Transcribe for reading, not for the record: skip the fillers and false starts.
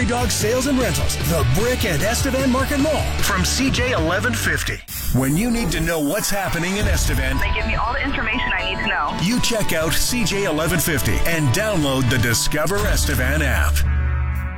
Prairie Dog Sales and Rentals, the Brick and Estevan Market Mall from CJ 1150. When you need to know what's happening in Estevan, they give me all the information I need to know. You check out CJ 1150 and download the Discover Estevan app.